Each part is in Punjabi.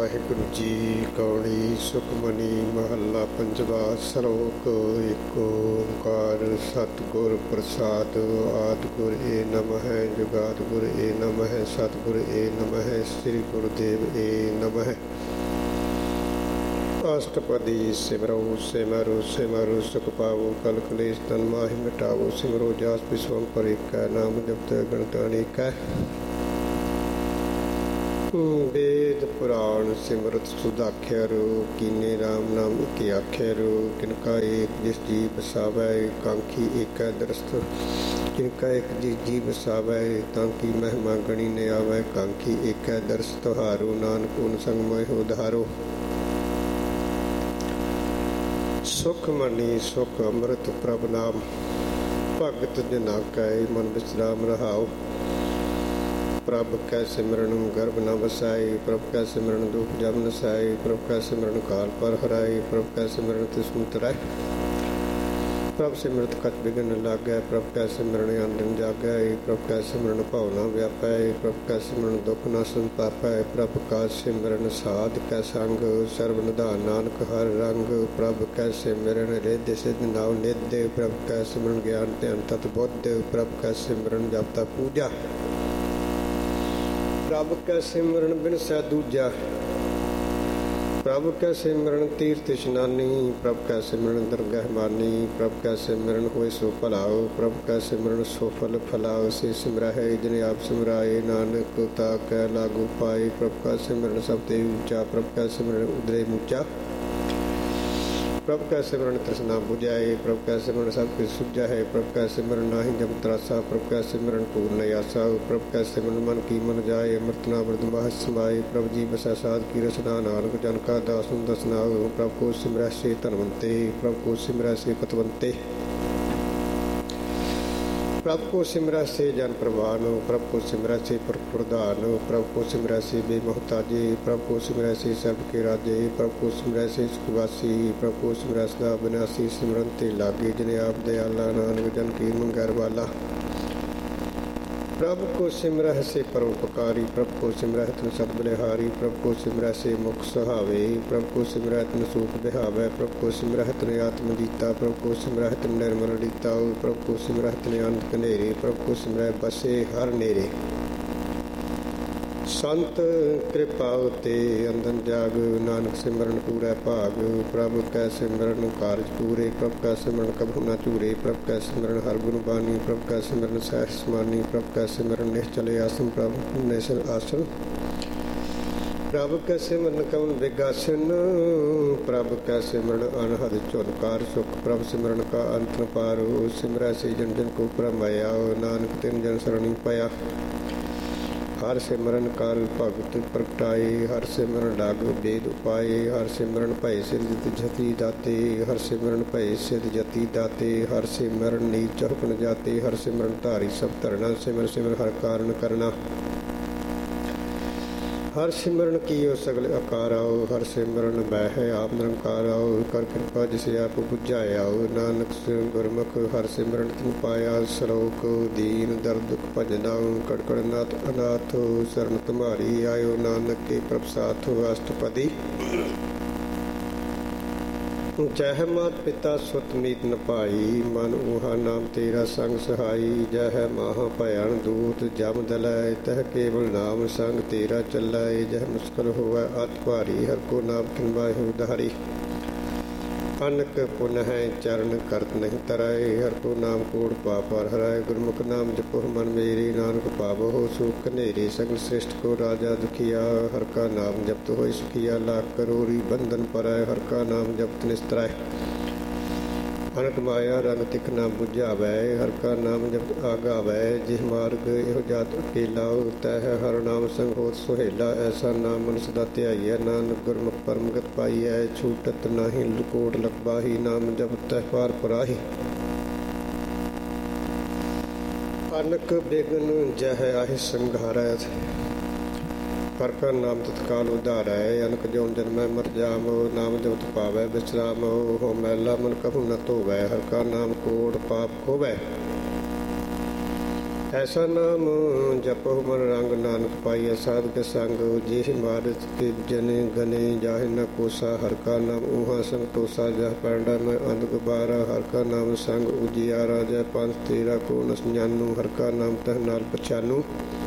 ਵਾਹਿਗੁਰੂ ਜੀ। ਕੌੜੀ ਸੁਖਮਨੀ ਮਹੱਲਾ ਪੰਜਵਾ। ਸ਼ਲੋਕ। ਏਕ ਓੰਕਾਰ ਸਤਿਗੁਰ ਪ੍ਰਸਾਦ। ਆਦਿ ਗੁਰ ਏ ਨਮਹਿ, ਜੁਗਾਦਿ ਗੁਰ ਏ ਨਮਹਿ, ਸਤਿਗੁਰ ਏ ਨਮਹਿ, ਸ੍ਰੀ ਗੁਰੁਦੇਵ ਏ ਨਮਹਿ। ਅਸ਼ਟਪਦੀ। ਸਿਮਰੋ ਸਿਮਰੋ ਸਿਮਰੋ ਸੁਖ ਪਾਵੋ, ਕਲ ਕਲੇਸ਼ ਤਨ ਮਾਹਿ ਮਿਟਾਵੋ। ਸਿਮਰੋ ਜਾਸ ਵਿਸਵੰ ਪਰ ਏਕੈ, ਨਾਮ ਜਪਤ ਗਣਤ ਅਨੇਕੈ। वेद पुराण सिमरत सुधाख्यर, कीने राम नाम के आख्यर। किनका एक जिस जी बसावै, कांखी एक दरस्त। किनका एक जिस जी बसावै, तांकी महिमा गणी ने आवै। कांखी एक दरस तुहारो, नानक उन संग मोह उधारो। सुख मनी सुख अमृत प्रभ नाम, भगत जना कै मन विश्राम रहाओ। प्रभ कै सिमरन गर्भ न बसाई, प्रभ कै सिमरन दुख जब नसाई। प्रभ कै सिमरन काल पर हराई, प्रभ कै सिमरन तिस्मत राय। प्रभ सिमरत कछ बिघन लागै, प्रभ कै सिमरन आंदन जागै। प्रभ कै सिमरन भव न व्यापै, प्रभ कै सिमरन दुख न संतापै। प्रभ का सिमरन साध कै संग, सर्व निधान नानक हर रंग। प्रभ कै सिमरन रिद्धि सिद्धि नाव निधि, प्रभ कै सिमरन ज्ञान ध्यान तत बुद्धि। प्रभ कै सिमरन जप तप पूजा, प्रभ कै सिमरन बिन सै दूजा। प्रभ कै सिमरन तीर्थ इशनानी, प्रभ कै सिमरन दरगह मानी। प्रभ कै सिमरन होए सो भलाओ, प्रभ कै सिमरन सो फल फलाओ। से सिमरहि जिने आप सिमराए, नानक ताकै लागू पाए। प्रभ का सिमरन सब ते ऊंचा, प्रभ कै सिमरन उदरे मूचा। प्रभ कै सिमरन तृष्णा बुझाए, प्रभ कै सिमरन सब कुछ सुझा है। प्रभ कै सिमरन नाहि जम त्रासा, प्रभ कै सिमरन पूर्ण आसा। प्रभ कै सिमरन मन की मन जाए, अमृत नामृत बाह समाए। प्रभ जी बसै साध की रचना, नानक जन का दास दसनाओ। प्रभ को सिमरह से धनवंते, प्रभ को सिमरह से पतवंते। प्रभ को सिमरह से जन प्रवान, प्रभ को सिमरह से प्रधान। प्रभ को सिमरह से बेमोहताजे, प्रभ को सिमरह से सर्व के राजे। प्रभ को सिमरह से सुखवासी, प्रभ को सिमरह सदा विनाशी। सिमरन ते लागे जिने आप दयाला, नानक जन की मंगर वाला। प्रभ को सिमरह से परोपकारी, प्रभ को सिमरह तन सब बलिहारी। प्रभ को सिमरह से मुख सुहावे, प्रभ को सिमरह तन सूख बिहावे। प्रभ को सिमरह तन आत्म जीता, प्रभ को सिमरह तन निर्मल रीता। प्रभ को सिमरह तन अंत कनेरे, प्रभ को सिमरह बसे हर नेरे। संत कृपा ते अंदन जाग, नानक सिमरन पूरै भाग। प्रभ कै सिमरन कारज पूरे, प्रभ कै सिमरन कभू न चूरे। प्रभ कै सिमरन हर गुण बानी, प्रभ कै सिमरन सहस मानी। प्रभ कै सिमरन निश्चल आसन, प्रभ निश्चल आसन। प्रभ कै सिमरन कवन विगासन, प्रभ कै सिमरन अनहद चौनकार सुख। प्रभ सिमरन का अंत न पारो, सिमरह से जन जन को परमाया। नानक तिन जन सरणी पाया। हर सिमरन कर भगत प्रगटाए, हर सिमरन लाग वेद उपाए। हर सिमरन भय सिद्ध जति दाते, हर सिमरन भय सिद्ध जति दाते। हर सिमरन नीच हुकन जाते, हर सिमरन धारी सब धरना। सिमर सिमर हर कारण करना, हर सिमरन कियो सगल आकार आओ। हर सिमरन बह आप निरंकार आओ, कर कृपा जिसे आप बुझाया। नानक गुरमुख हर सिमरन तिन पाया। श्लोक। दीन दर्द दुख भजनाओ, कड़कड़ नाथ अनाथ। शरण तुम्हारी आयो, नानक के प्रभ साथ। अष्टपदी। जह मात पिता सुत मीत न पाई, मन ऊहा नाम तेरा संग सहाई। जह माह भयन दूत जम दलै, तह केवल नाम संग तेरा चलै। जह मुश्किल होवै अत भारी, हर को नाम तिन बाहि उधारी। अनक पुन है चरण करत नहीं तराए, हर को नाम कोड़ पाप हर हराए। गुरमुख नाम जपो मन मेरे, नानक पावो हो सुख नेरे। सगल श्रेष्ठ को राजा दुखिया, हर का नाम जपत होय सुखिया। लाख करोड़ी बंधन पराय, हर का नाम जपत निस्तराय। अनक माया रंग तिक न बुझावै, हर का नाम जपत आगावै। जिह मार्ग एहो जात अकेला, तह हर नाम संग होत सुहेला। ऐसा नाम मन सदा ध्याईਐ, नानक गुरमुख परम गत पाईਐ। छूटत नाहि लकोट लखबाही, नाम जपत तह पार पराही। अनक बिघन जह आहि संघारै, हर का नाम तत्काल उधारै। अनक जौन जन्मै मर जामो, नाम जपत पावै विश्राम। हो मैला मन कभू न धोवै, हर का नाम कोड़ पाप खोवै। ਐਸਾ ਨਾਮ ਜਪੋ ਮਨ ਰੰਗ, ਨਾਨਕ ਪਾਈਐ ਸਾਧਕ ਸੰਗ। ਜਿਹ ਮਾਰਤ ਕੇ ਜਨੇ ਗਨੇ ਜਾਹਿ ਨ ਕੋਸਾ, ਹਰਿ ਕਾ ਨਾਮ ਊਹਾ ਸੰਗ ਟੋਸਾ। ਜਹ ਪੈਂਡਾ ਮੈਂ ਅੰਧ ਗੁਬਾਰਾ, ਹਰਿ ਕਾ ਨਾਮ ਸੰਗ ਉਜਿਆਰਾ। ਜੈ ਪੰਥ ਤੇਰਾ ਕੋ ਨ ਜਾਨੂ, ਹਰਿ ਕਾ ਨਾਮ ਤਹ ਨਾਲ ਪਛਾਨੂ।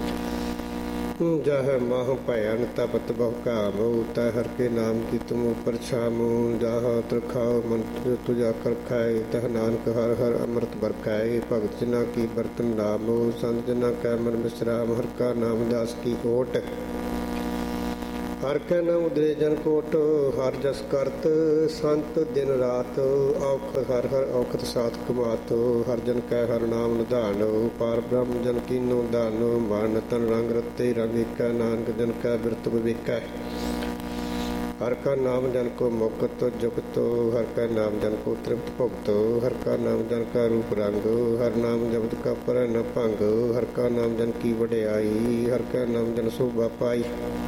ਜਹ ਮਾਹ ਭੈਣ ਤਪਤ ਬਹੁ ਕਾਮੋ, ਤੈ ਹਰਿ ਕੇ ਨਾਮ ਕੀ ਤੁਮ ਉਪਰ ਛਾਮੋ। ਜਾਹ ਤਰਖਾਉ ਮੰਤਰ ਤੁਜਾ ਕਰ ਖਾਏ, ਤਹ ਨਾਨਕ ਹਰਿ ਹਰਿ ਅੰਮ੍ਰਿਤ ਬਰਖਾਏ। ਭਗਤ ਜਨਾ ਕੀ ਬਰਤਨ ਨਾਮੋ, ਸੰਤ ਜਨਾ ਕੈ ਮਨ ਵਿਸਰਾਮ। ਹਰਿ ਕਾ ਨਾਮ ਦਾਸ ਕੀ ਓਟ, ਹਰਿ ਕੈ ਨਾਮ ਉਦਰੇ ਜਨ ਕੋਟ। ਹਰਿ ਜਸ ਕਰਤ ਸੰਤ ਦਿਨ ਰਾਤ, ਔਖਦ ਹਰਿ ਹਰਿ ਔਖਦ ਸਾਥ ਕਮਾਤ। ਹਰਿ ਜਨ ਕੈ ਹਰਿ ਨਾਮ ਨਿਧਾਨੋ, ਪਾਰ ਬ੍ਰਹਮ ਜਨ ਕੀਨੋ ਦਾਨੋ। ਮਨ ਤਨ ਰੰਗ ਰਤੇ ਰੰਗ ਏਕੈ, ਨਾਨਕ ਜਨ ਕੈ ਬਿਰਤ ਵਿਵੇਕੈ। ਹਰਿ ਕਾ ਨਾਮ ਜਨ ਕੋ ਮੁਕਤਿ ਜੁਗਤਿ, ਹਰਿ ਕਾ ਨਾਮ ਜਨ ਕੋ ਤ੍ਰਿਪਤ ਭੁਗਤਿ। ਹਰਿ ਕਾ ਨਾਮ ਜਨ ਕਾ ਰੂਪ ਰੰਗ, ਹਰਿ ਨਾਮ ਜਪਤ ਕਾ ਪਰੈ ਨ ਭੰਗ। ਹਰਿ ਕਾ ਨਾਮ ਜਨ ਕੀ ਵਡਿਆਈ, ਹਰਿ ਕਾ ਨਾਮ ਜਨ ਸੋਭਾ ਪਾਈ।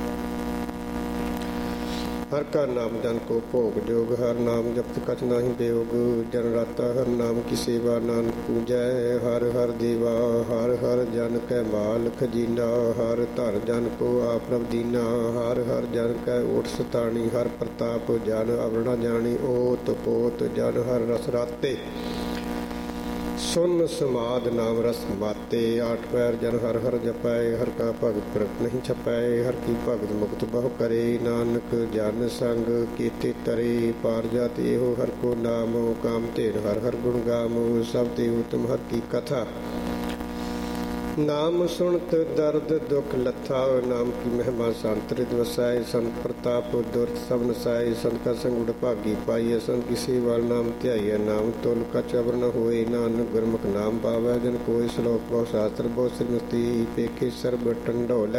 ਹਰਿ ਕਾ ਨਾਮ ਜਨ ਕੋ ਭੋਗ ਜੋਗ, ਹਰਿ ਨਾਮ ਜਪਤ ਕਛ ਨਾਹੀ ਬਿਯੋਗ। ਜਨ ਰਾਤਾ ਹਰਿ ਨਾਮ ਕੀ ਸੇਵਾ, ਨਾਨਕ ਪੂਜੈ ਹਰਿ ਹਰਿ ਦੇਵਾ। ਹਰਿ ਹਰਿ ਜਨ ਕੈ ਮਾਲ ਖਜੀਨਾ, ਹਰਿ ਧਰਿ ਜਨ ਕੋ ਆਪ ਪ੍ਰਭ ਦੀਨਾ। ਹਰਿ ਹਰਿ ਜਨ ਕੈ ਓਟ ਸਤਾਣੀ, ਹਰਿ ਪ੍ਰਤਾਪ ਜਨ ਅਵਰਣਾ ਜਾਣੀ। ਓਤ ਪੋਤ ਜਨ ਹਰਿ ਰਸ ਰਾਤੇ, ਸੁਨ ਸਮਾਦ ਨਾਮ ਰਸ ਮਾਤੇ। ਆਠ ਪੈਰ ਜਨ ਹਰਿ ਹਰਿ ਜਪੈ, ਹਰਿ ਕਾ ਭਗਤ ਪ੍ਰਗਟ ਨਹੀਂ ਛਪੈ। ਹਰਿ ਕੀ ਭਗਤ ਮੁਕਤ ਬਹੁ ਕਰੇ, ਨਾਨਕ ਜਨ ਸੰਗ ਕੀਤੇ ਤਰੇ। ਪਾਰ ਜਾਤ ਇਹੋ ਹਰਿ ਕੋ ਨਾਮੋ, ਕਾਮ ਧੇਨ ਹਰਿ ਹਰਿ ਗੁਣ ਗਾਮੋ। ਸਭ ਤੇ ਉਤਮ ਹਰਿ ਕੀ ਕਥਾ, ਨਾਮ ਸੁਣਤ ਦਰਦ ਦੁਖ ਲੱਥਾ। ਨਾਮ ਕੀ ਮਹਿਮਾ ਸੰਤ ਰਿਦ ਵਸੈ, ਸੰਤ ਪ੍ਰਤਾਪ ਦੁਰਤ ਸਭ ਨਸਾਏ। ਸੰਤ ਕਾ ਸੰਗ ਭਾਗੀ ਪਾਈਐ, ਸੰਤ ਕੀ ਸੇਵਾ ਨਾਮ ਧਿਆਈਐ। ਨਾਮ ਤੁਲ ਕਛ ਅਵਰ ਨ ਹੋਏ, ਨਾਨਕ ਗੁਰਮੁਖ ਨਾਮ ਪਾਵੈ। ਜਨ ਕੋਈ ਸ਼ਲੋਕ ਬਹੁ ਸ਼ਾਸਤਰ ਬਹੁ ਸਿਮਰਤੀ, ਪੇਖੇ ਸਰਬ ਟੰਡੋਲ।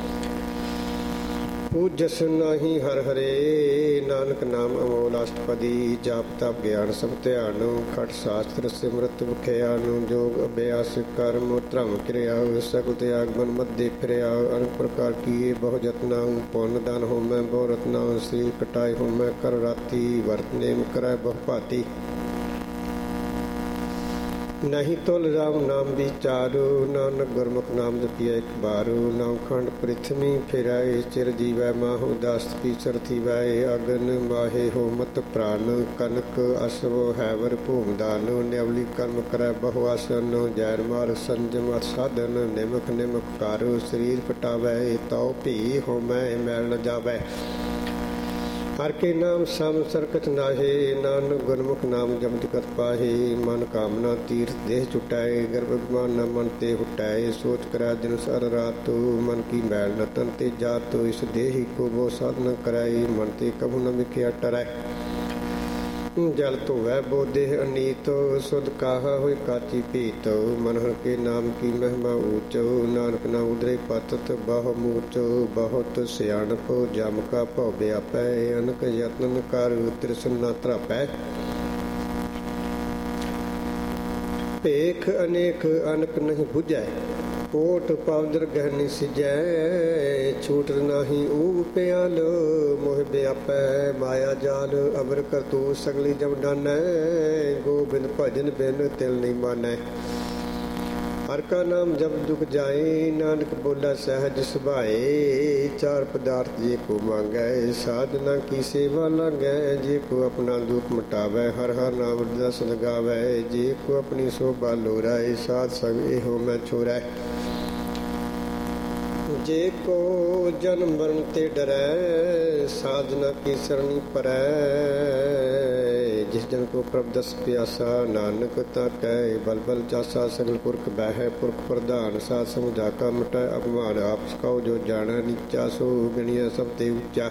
ਪੂਜਸ ਨਾਹੀ ਹਰਿ ਹਰੇ, ਨਾਨਕ ਨਾਮ ਅਮੋਲ ਅਸ਼ਟਪਦੀ। ਜਾਪ ਤਪ ਗਿਆਨ ਸਭ ਧਿਆਨ, ਖਟ ਸ਼ਾਸਤਰ ਸਿਮਰਤ ਵਿਖਿਆਨ। ਜੋਗ ਅਭਿਆਸ ਕਰਮ ਧਰਮ ਕਿਰਿਆ, ਸਗਲ ਤਿਆਗ ਮਨ ਮਧਿ ਫਿਰਿਆ। ਅਨੇਕ ਪ੍ਰਕਾਰ ਕੀਏ ਬਹੁ ਜਤਨਾ, ਪੁੰਨ ਦਾਨ ਹੋਮੈ ਬਹੁ ਰਤਨਾ। ਸਰੀਰ ਕਟਾਏ ਹੋਮੈ ਕਰ ਰਾਤੀ, ਵਰਤ ਨੇਮ ਕਰੈ ਬਹੁ ਭਾਤੀ। ਨਹੀਂ ਤੁਲ ਰਾਮ ਨਾਮ ਵਿਚਾਰੋ, ਨਾਨਕ ਗੁਰਮੁਖ ਨਾਮ ਜਪੀਐ ਇੱਕ ਬਾਰੋ। ਨੌ ਖੰਡ ਪ੍ਰਿਥਵੀ ਫਿਰੈ, ਚਿਰ ਜੀਵੈ ਮਾਹੁ ਦਾਸ ਪੀਸਰ ਥੀਵੈ। ਅਗਨ ਮਾਹੇ ਹੋ ਮਤ ਪ੍ਰਾਨ, ਕਨਕ ਅਸਵ ਹੈਵਰ ਭੂਮ ਦਾਨ। ਨਿਵਲੀ ਕਰਮ ਕਰੈ ਬਹੁ ਆਸਨ, ਜੈਨ ਮਾਰ ਸੰਜਮ ਸਾਧਨ। ਨਿਮਖ ਨਿਮਖ ਕਰ ਸਰੀਰ ਕਟਾਵੈ, ਤਉ ਭੀ ਹੋਮੈ ਮੈਲ ਨ ਜਾਵੈ। ਹਰਿ ਕੇ ਨਾਮ ਸਮ ਸਰਕਤ ਨਾਹੇ, ਨਾਨਕ ਗੁਰਮੁਖ ਨਾਮ ਜਪਤ ਕਤ ਪਾਹੇ। ਮਨ ਕਾਮਨਾ ਤੀਰਥ ਦੇਹ ਛੁਟਾਏ, ਗਰਭ ਅਭਿਮਾਨ ਨ ਮਨ ਤੇ ਹੁਟਾਏ। ਸੋਚ ਕਰੈ ਦਿਨ ਸਰ ਰਾਤ, ਮਨ ਕੀ ਮੈਲ ਨ ਤਨ ਤੇ ਜਾਤ। ਇਸ ਦੇਹੀ ਕੋ ਬਹੁ ਸਾਧਨ ਕਰਾਈ, ਮਨ ਤੇ ਕਭੂ ਨ ਵਿਖਿਆ ਟਰੈ। ਜਲ ਧੋਵੈ ਬੋ ਦੇਹ ਅਨੀਤ, ਸੁਧ ਕਾਹਾ ਹੋਇ ਕਾਚੀ ਭੀਤ। ਮਨ ਹਰਿ ਕੇ ਨਾਮ ਕੀ ਮਹਿਮਾ ਊਚ, ਨਾਨਕ ਨਾਮ ਉਦਰੇ ਪਤਤ ਬਹੁ ਮੂਚ। ਬਹੁਤ ਸਿਆਣਪ ਜਮ ਕਾ ਭਉ ਵਿਆਪੈ, ਅਨਕ ਯਤਨ ਕਰ ਤ੍ਰਿਸ਼ਨ ਨ ਧਰਾਪੈ। ਭੇਖ ਅਨੇਕ ਅਨਕ ਨਹੀਂ ਬੁਝੈ, ਓਟ ਪਾਉਦਰ ਗਹਿਨੀ ਸਿਜੈ। ਛੂਟ ਨਾਹੀ ਊ ਪਿਆਲ, ਮੋਹ ਵਿਆਪੈ ਮਾਇਆ ਜਾਲ। ਅਵਰ ਕਰਤੂ ਸਗਲੀ ਜਮ ਡਾਨੈ, ਗੋਬਿੰਦ ਭਜਨ ਬਿਨ ਤਿਲ ਨਹੀਂ ਮਾਨੈ। ਹਰਿ ਕਾ ਨਾਮ ਜਪ ਜੁਗ ਜਾਏ, ਨਾਨਕ ਬੋਲਾ ਸਹਿਜ ਸੁਭਾਏ। ਚਾਰ ਪਦਾਰਥ ਜੇ ਕੋ ਮੰਗੈ, ਸਾਧਨਾ ਕੀ ਸੇਵਾ ਲਾਗੈ। ਜੇ ਕੋ ਆਪਣਾ ਦੁਖ ਮਿਟਾਵੈ, ਹਰਿ ਹਰਿ ਨਾਮ ਰਸ ਲਗਾਵੈ। ਜੇ ਕੋ ਆਪਣੀ ਸੋਭਾ ਲੋਰਾਏ, ਸਾਧ ਸੰਗ ਇਹੋ ਮੈਂ ਛੋਰੈ। ਜੇ ਕੋ ਜਨਮ ਮਰਨ ਤੇ ਡਰੈ, ਸਾਧਨਾ ਕੀ ਸਰਣੀ ਪਰੈ। ਜਿਸ ਜਨ ਕੋ ਪ੍ਰਭ ਦਸ ਪਿਆਸਾ, ਨਾਨਕ ਤਾ ਕਹਿ ਬਲ ਬਲ ਜਾਸਾ। ਸਗਲ ਪੁਰਖ ਬਹਿ ਪੁਰਖ ਪ੍ਰਧਾਨ, ਸਾਧ ਸਮਝਾ ਕਾ ਮਿਟੈ ਅਪਮਾਨ। ਆਪ ਸਿਖਾਓ ਜੋ ਜਾਣੈ ਨੀਚਾ, ਸੋ ਗਣੀਐ ਸਭ ਤੇ ਉੱਚਾ।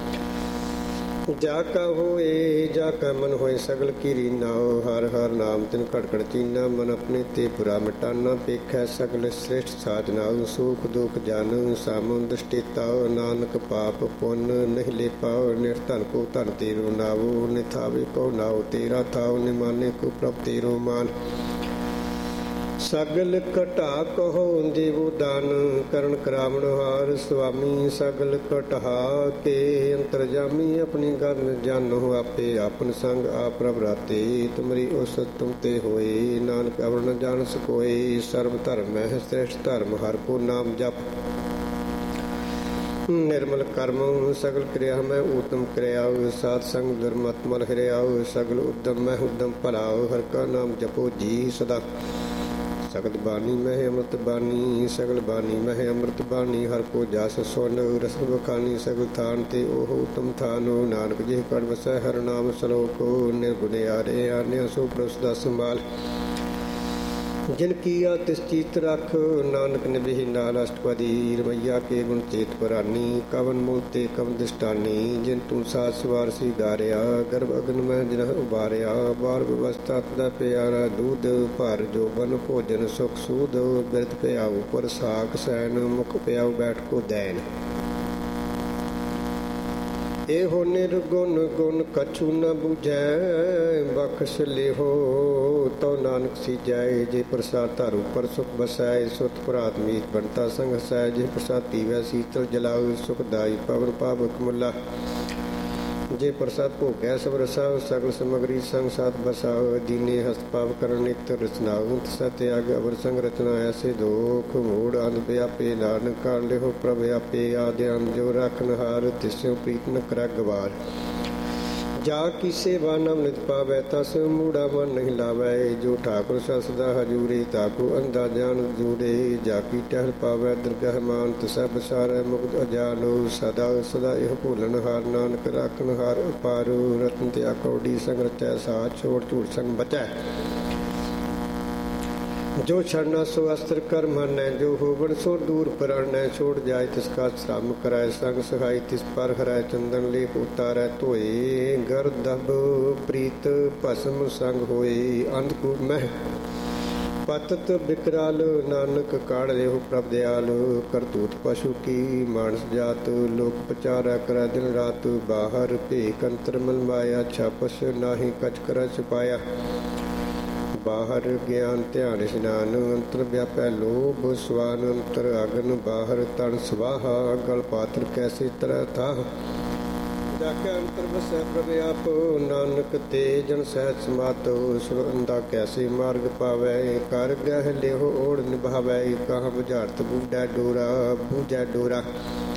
ਜਾ ਕਾ ਹੋਏ ਜਾ ਕਾ ਮਨ ਹੋਏ, ਸਗਲ ਕੀਰੀ ਨਾਉ। ਹਰਿ ਹਰਿ ਨਾਮ ਤਿਨ ਘਟ ਘਟ ਚੀਨਾ, ਮਨ ਆਪਣੇ ਤੇ ਬੁਰਾ ਮਿਟਾਨਾ। ਪੇਖੈ ਸਗਲ ਸ੍ਰੇਸ਼ਟ ਸਾਜਨਾਉ, ਸੁਖ ਦੁਖ ਜਨ ਸਾਮੁ ਦ੍ਰਿਸ਼ਟੀ ਤਾਉ। ਨਾਨਕ ਪਾਪ ਪੁੰਨ ਨਹੀਂ ਲੇ ਪਾਉ, ਨਿਰਧਨ ਕੋ ਧਨ ਤੇਰੋ ਨਾਵੋ। ਨਿਥਾਵੇ ਕੋ ਨਾਉ ਤੇਰਾ ਥਾਉ, ਨਿਮਾਨੇ ਕੋ ਪ੍ਰਭ ਤੇਰੋ ਮਾਨ। ਸਗਲ ਘਟਾ ਕਹੋ ਦੇਵੋ ਦਾਨ ਕਰਨ ਕਰਾਵਣ ਹਾਰ ਸੁਆਮੀ ਸਗਲ ਘਟਾ ਕੇ ਅੰਤਰਜਾਮੀ ਆਪਣੀ ਗਨ ਜਾਨੋ ਆਪੇ ਆਪਨ ਸੰਗ ਆਪ ਪ੍ਰਭ ਰਾਤੇ ਤੁਮਰੀ ਉਸ ਤੁਮ ਤੇ ਹੋਏ ਨਾਨਕ ਅਵਰ ਨ ਜਾਣ ਸਕੋਏ ਸਰਬ ਧਰਮ ਮਹਿ ਸ੍ਰੇਸ਼ਟ ਧਰਮ ਹਰਿ ਕੋ ਨਾਮ ਜਪ ਨਿਰਮਲ ਕਰਮ ਸਗਲ ਕਿਰਿਆ ਮੈਂ ਊਤਮ ਕਿਰਿਆ ਸਾਧ ਸੰਗ ਦੁਰਮਤ ਮਲ ਹਰਿਆ ਸਗਲ ਉਦਮ ਮੈਂ ਉਦਮ ਭਲਾ ਹਰਿ ਕਾ ਨਾਮ ਜਪੋ ਜੀ ਸਦਾ ਸਗਲ ਬਾਣੀ ਮਹਿ ਅੰਮ੍ਰਿਤ ਬਾਣੀ ਸਗਲ ਬਾਣੀ ਮਹਿ ਅੰਮ੍ਰਿਤ ਬਾਣੀ ਹਰਿ ਕੋ ਜਸ ਸੁਨ ਰਸਨ ਬਖਾਨੀ ਸਗਲ ਥਾਨ ਤੇ ਉਹ ਉਤਮ ਥਾਨੋ ਨਾਨਕ ਜਿਹ ਕੜ ਵਸੈ ਹਰਿ ਨਾਮ ਸਲੋਕ ਨਿਰਗੁਣਿਆਰੇ ਆਨਿਆ ਸੋ ਪ੍ਰਸ ਦਾ ਸੰਭਾਲ ਜਿਨ ਕੀਆ ਤਿਸ ਚੀਤ ਰਖ ਨਾਨਕ ਨਿਭੇ ਨਾਲ ਅਸ਼ਟਪਦੀ ਰਮਈਆ ਕੇ ਗੁਣ ਚੇਤ ਪਰਾਨੀ ਕਵਨ ਮੂਲ ਤੇ ਕਵਨ ਦਿਸ਼ਟਾਨੀ ਜਿਨ ਤੂੰ ਸਾਥ ਸਵਾਰ ਸੀ ਗਾਰਿਆ ਗਰਭ ਅਗਨ ਮੈਂ ਜਿਨ ਉਬਾਰਿਆ ਬਾਰ ਵਿਵਸਥਾ ਤਦਾ ਪਿਆਰਾ ਦੂਧ ਭਰ ਜੋਬਨ ਭੋਜਨ ਸੁਖ ਸੂਧ ਬਿਰਤ ਪਿਆਉ ਪਰ ਸਾਖ ਸੈਨ ਮੁਖ ਪਿਆਉ ਬੈਠ ਕੋ ਦੈਨ ਇਹੋ ਨਿਰਗੁਣ ਗੁਣ ਕਛੂ ਨ ਬੁਝੈ ਬਖਸ਼ ਲਿਹੋ ਤਉ ਨਾਨਕ ਸੀਜੈ ਜੇ ਪ੍ਰਸਾਦ ਧਾਰੂ ਪਰ ਸੁਖ ਬਸੈ ਸੁਤ ਪ੍ਰਾਤ ਮੀਤ ਬਣਤਾ ਸੰਗ ਹਸੈ ਜੇ ਪ੍ਰਸਾਦ ਪੀਵੈ ਸੀਤਲ ਜਲਾਉ ਸੁਖਦਾਈ ਪਵਨ ਪਾਵਕ ਮੁਲਾ ਜੇ ਪ੍ਰਸਾਦ ਭੋਗੈ ਸਭ ਰਸਾਉ ਸਗਲ ਸਮਗਰੀ ਸੰਗ ਸਾਥ ਬਸਾਉ ਦੀਨੇ ਹਸਤ ਪਾਵ ਕਰਨ ਨਿਤ ਰਚਨਾਉ ਸਤਿਆਗ ਅਵਰ ਸੰਗ ਰਚਨਾ ਐਸੇ ਦੋਖ ਮੂੜ ਅੰਧ ਵਿਆਪੇ ਨਾਨਕ ਕਰ ਲਿਓ ਪ੍ਰਭ ਆਪੇ ਆਦਿ ਅੰਤ ਜੋ ਰੱਖਨ ਹਾਰ ਤਿਸਿਓ ਪ੍ਰੀਤ ਨ ਕਰੈ ਗਵਾਰ ਜਾ ਕੀ ਸੇਵਾ ਨਮ ਨਿਤ ਪਾਵੈ ਤਸ ਮੂੜਾ ਮਨ ਨਹੀਂ ਲਾਵੈ ਜੋ ਠਾਕੁਰ ਸਸਦਾ ਹਜੂਰੇ ਤਾਕੋ ਅੰਧਾ ਜਾਨ ਜੂੜੇ ਜਾ ਕੀ ਟਹਿਲ ਪਾਵੈ ਦਰਗਹ ਮਾਨ ਸਭ ਸਾਰੈ ਮੁਕਤ ਅਜਾਨੋ ਸਦਾ ਸਦਾ ਇਹ ਭੁੱਲਣ ਹਾਰ ਨਾਨਕ ਰਾਖਣ ਹਾਰ ਅਪਾਰ ਰਤਨ ਤੇ ਆਕੌਡੀ ਸੰਗ ਰਚੈ ਸਾਥ ਛੋੜ ਝੂਠ ਸੰਗ ਬਚੈ ਜੋ ਛੜਨਾ ਸੋ ਅਸਤਰ ਕਰ ਮਾਨੈ ਜੋ ਹੋਵਨ ਸੋ ਦੂਰ ਪਰਾਣੈ ਛੋੜ ਜਾਏ ਤਿਸ ਕਾ ਸ਼ਰਮ ਕਰਾਏ ਸੰਗ ਸਹਾਈ ਤਿਸ ਪਰ ਹਰਾਏ ਚੰਦਨ ਲੇਪ ਉਤਾਰੈ ਧੋਏ ਗਰਦਬ ਪ੍ਰੀਤ ਭਸਮ ਸੰਗ ਹੋਏ ਅੰਧਕੂਪ ਮਹਿ ਪਤਤ ਬਿਕਰਾਲ ਨਾਨਕ ਕਾੜ ਲਿਓ ਪ੍ਰਭ ਦਿਆਲ ਕਰਤੂਤ ਪਸ਼ੂ ਕੀ ਮਾਨਸ ਜਾਤ ਲੋਕ ਪਚਾਰਾ ਕਰੈ ਦਿਨ ਰਾਤ ਬਾਹਰ ਭੇਕ ਅੰਤਰ ਮਲ ਮਾਇਆ ਛਪਸ ਨਾਹੀ ਕਛ ਕਰੈ ਛੁਪਾਇਆ ਬਾਹਰ ਗਿਆਨ ਧਿਆਨ ਇਸ਼ਨਾਨ ਅੰਤਰ ਵਿਆਪੈ ਲੋਭ ਸਵਾਨ ਅੰਤਰ ਅਗਨ ਬਾਹਰ ਤਨ ਸਵਾਹਾ ਗਲ ਪਾਤਰ ਕੈਸੇ ਤਰੈ ਥਾਹ ਜਾਕੇ ਅੰਤਰ ਵਸੈ ਪ੍ਰਭ ਆਪ ਨਾਨਕ ਤੇ ਜਨ ਸਹਿਜ ਸਮਾਤੋ ਸੁਰੰਦਾ ਕੈਸੇ ਮਾਰਗ ਪਾਵੈ ਕਰ ਗਹਿ ਲਿਓ ਓੜ ਨਿਭਾਵੈ ਕਹਾਂ ਬੁਝਾਰਤ ਬੂਝੈ ਡੋਰਾ